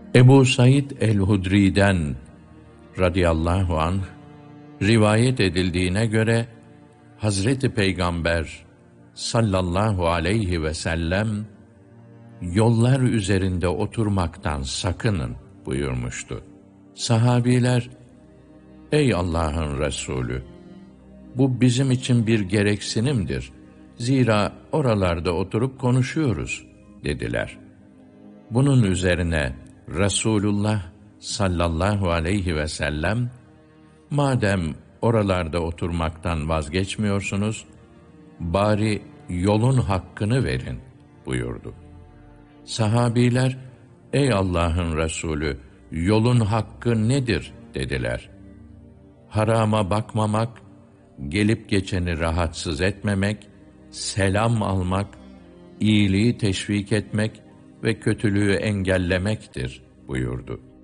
Ebu Said el-Hudri'den radıyallahu anh rivayet edildiğine göre Hazreti Peygamber sallallahu aleyhi ve sellem yollar üzerinde oturmaktan sakının buyurmuştu. Sahabiler, ey Allah'ın Resulü, bu bizim için bir gereksinimdir. Zira oralarda oturup konuşuyoruz dediler. Bunun üzerine Resulullah sallallahu aleyhi ve sellem, madem oralarda oturmaktan vazgeçmiyorsunuz, bari yolun hakkını verin buyurdu. Sahabiler, ey Allah'ın Resulü, yolun hakkı nedir dediler. Harama bakmamak, gelip geçeni rahatsız etmemek, selam almak, iyiliği teşvik etmek ve kötülüğü engellemektir buyurdu.